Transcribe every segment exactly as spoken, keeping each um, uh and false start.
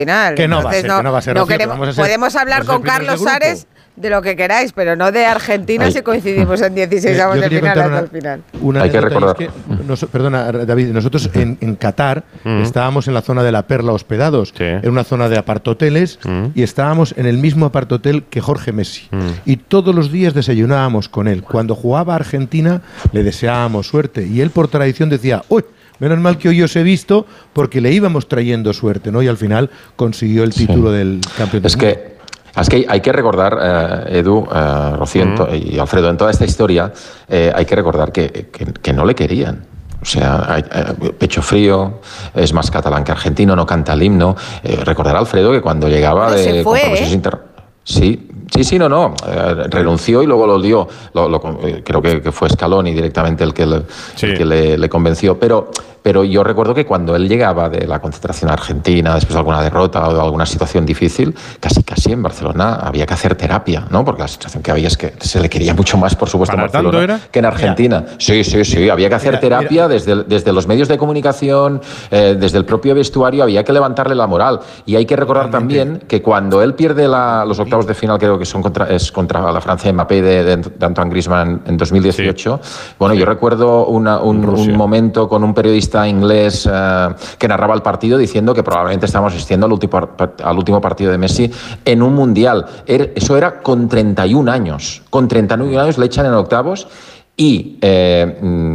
final. Que no Entonces, va a ser, no, que no va a ser. no Rocío, queremos, vamos a ser, podemos hablar con Carlos Ares de lo que queráis, pero no de Argentina Ay. si coincidimos en dieciséis Eh, avos yo de quería final contar hasta una- el final. Una Hay que anécdota, y recordar. es que nos- perdona, David, nosotros en, en Qatar Mm. estábamos en la zona de la Perla hospedados, Sí. en una zona de apartoteles, Mm. y estábamos en el mismo apartotel que Jorge Messi. Mm. Y todos los días desayunábamos con él. Cuando jugaba a Argentina, le deseábamos suerte. Y él, por tradición, decía, uy, menos mal que hoy os he visto, porque le íbamos trayendo suerte, ¿no? Y al final consiguió el título Sí. del campeón del Es mundo. que, es que hay que recordar, eh, Edu, eh, Rocío en to- y Alfredo, en toda esta historia, eh, hay que recordar que, que, que no le querían. O sea, hay, eh, pecho frío, es más catalán que argentino, no canta el himno. Eh, recordar, Alfredo, que cuando llegaba Pero de se fue, compromisos ¿eh? inter- Sí, sí, sí, no, no. Eh, renunció y luego lo dio. Lo, lo, eh, creo que, que fue Scaloni directamente el que le, Sí. el que le, le convenció. Pero, pero yo recuerdo que cuando él llegaba de la concentración argentina, después de alguna derrota o de alguna situación difícil, casi casi en Barcelona había que hacer terapia, ¿no? Porque la sensación que había es que se le quería mucho más, por supuesto, en ¿Para tanto Barcelona era? que en Argentina. Sí, sí, sí. Había que hacer Mira, terapia mira. Desde, desde los medios de comunicación, eh, desde el propio vestuario, había que levantarle la moral. Y hay que recordar Totalmente. también que cuando él pierde la, los octavos de final, creo que son contra, es contra la Francia de Mbappé de, de, de Antoine Griezmann en dos mil dieciocho, sí. bueno, sí. yo recuerdo una, un, un momento con un periodista inglés eh, que narraba el partido diciendo que probablemente estábamos asistiendo al último, al último partido de Messi en un mundial. Er, eso era con treinta y un años. Con treinta y un años le echan en octavos y... Eh,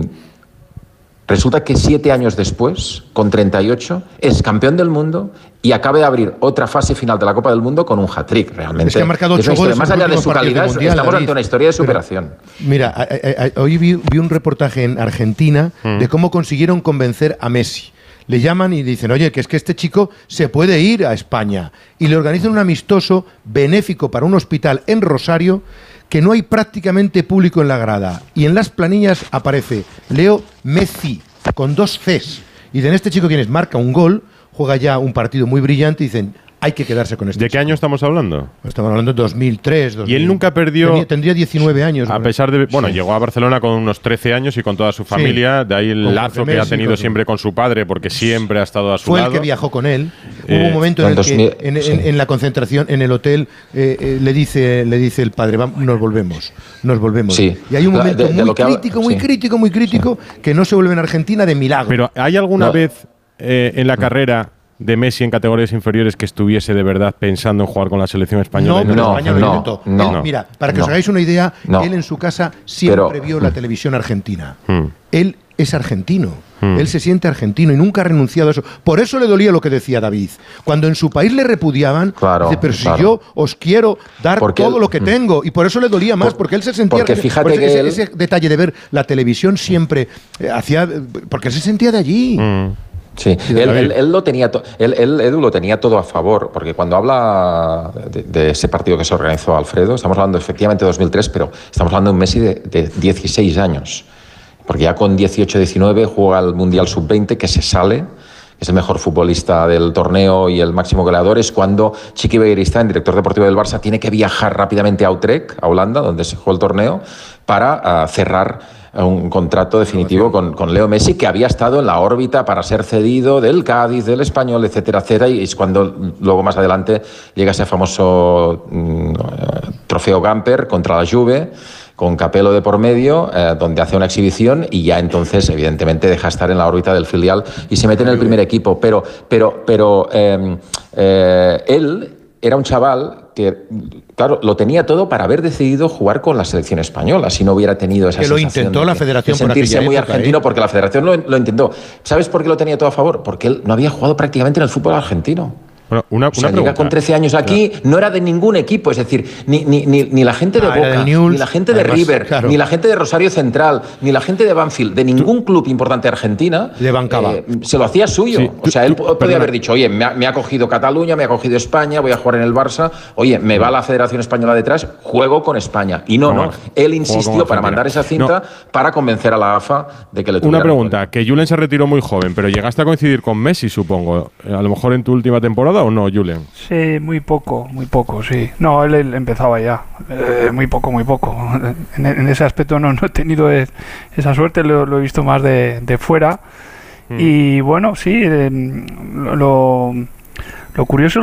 resulta que siete años después, con treinta y ocho, es campeón del mundo y acaba de abrir otra fase final de la Copa del Mundo con un hat-trick, realmente. Es que ha marcado ocho es goles más en los allá de últimos su partidos calidad, del Mundial, estamos David. ante una historia de superación. Pero, mira, a, a, a, hoy vi, vi un reportaje en Argentina mm. de cómo consiguieron convencer a Messi. Le llaman y dicen, oye, que es que este chico se puede ir a España. Y le organizan un amistoso benéfico para un hospital en Rosario, que no hay prácticamente público en la grada. Y en las planillas aparece Leo Messi, con dos Cs. Y dicen, este chico, ¿quién es? Marca un gol, juega ya un partido muy brillante y dicen, hay que quedarse con este ¿De chico. qué año estamos hablando? Estamos hablando de dos mil tres. dos mil. Y él nunca perdió... Tenía, tendría diecinueve años. A pesar de... Bueno, sí. llegó a Barcelona con unos trece años y con toda su familia. Sí. De ahí el con lazo que Messi, ha tenido con siempre con su padre, porque siempre ha estado a su Fue lado. Fue el que viajó con él. Eh, Hubo un momento en el que en, en, en la concentración, en el hotel, eh, eh, le dice le dice el padre, vamos, nos volvemos, nos volvemos. Sí. Y hay un momento de, de muy, crítico, muy sí. crítico, muy crítico, sí. que no se vuelve en Argentina de milagro. Pero ¿hay alguna no. vez eh, en la carrera de Messi en categorías inferiores que estuviese de verdad pensando en jugar con la selección española? No, pero no, España lo no, intentó. no, él, mira, para que no, os hagáis una idea, no. él en su casa siempre pero, vio la televisión argentina. Hmm. Él es argentino. Hmm. Él se siente argentino y nunca ha renunciado a eso. Por eso le dolía lo que decía David. Cuando en su país le repudiaban, claro, dice, pero si claro. yo os quiero dar porque todo él, lo que tengo. Y por eso le dolía más, por, porque él se sentía... Porque fíjate ese, que ese, él, ese detalle de ver la televisión siempre eh, hacía... Porque él se sentía de allí. Hmm. Sí, él, él, él lo tenía, to, él, él, Edu lo tenía todo a favor, porque cuando habla de, de ese partido que se organizó Alfredo, estamos hablando efectivamente de dos mil tres, pero estamos hablando de un Messi de, de dieciséis años, porque ya con dieciocho diecinueve juega el Mundial sub veinte, que se sale, es el mejor futbolista del torneo y el máximo goleador, es cuando Chiqui Begiristain, director deportivo del Barça, tiene que viajar rápidamente a Utrecht, a Holanda, donde se jugó el torneo, para uh, cerrar un contrato definitivo con, con Leo Messi, que había estado en la órbita para ser cedido del Cádiz, del Español, etcétera, etcétera, y es cuando luego más adelante llega ese famoso mm, trofeo Gamper contra la Juve, con Capello de por medio, eh, donde hace una exhibición y ya entonces evidentemente deja estar en la órbita del filial y se mete en el primer equipo, pero, pero, pero eh, eh, él era un chaval que, claro, lo tenía todo para haber decidido jugar con la selección española, si no hubiera tenido esa que sensación lo intentó de, la federación de sentirse muy época, argentino, ¿eh? porque la federación lo, lo intentó. ¿Sabes por qué lo tenía todo a favor? Porque él no había jugado prácticamente en el fútbol argentino. Bueno, una, o sea, una llega pregunta. con trece años aquí, claro. no era de ningún equipo, es decir, ni, ni, ni, ni la gente de ah, Boca, Newell's, ni la gente de además, River, claro. ni la gente de Rosario Central, ni la gente de Banfield, de ningún club importante de Argentina, le bancaba. Eh, se lo hacía suyo. Sí, o sea, él tú, podía perdona. haber dicho, oye, me ha, me ha cogido Cataluña, me ha cogido España, voy a jugar en el Barça, oye, me va la Federación Española detrás, juego con España. Y no, no, no. él insistió para mandar esa cinta no. para convencer a la A F A de que le tuviera. Una pregunta, que Julen se retiró muy joven, pero llegaste a coincidir con Messi, supongo, a lo mejor en tu última temporada o no, Julen. Sí, muy poco. Poco, muy poco, sí. No, él, él empezaba ya. Eh, muy poco, muy poco. En, en ese aspecto no, no he tenido es, esa suerte, lo, lo he visto más de, de fuera. Mm. Y bueno, sí, eh, lo, lo curioso